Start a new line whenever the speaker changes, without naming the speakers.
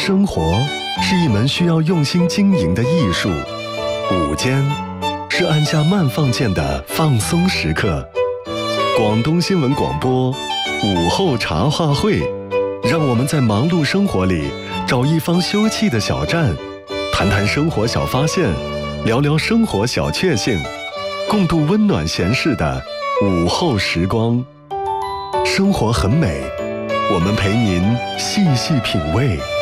生活是一门需要用心经营的艺术，午间是按下慢放键的放松时刻。广东新闻广播午后茶话会，让我们在忙碌生活里找一方休憩的小站，谈谈生活小发现，聊聊生活小确幸，共度温暖闲适的午后时光。生活很美，我们陪您细细品味。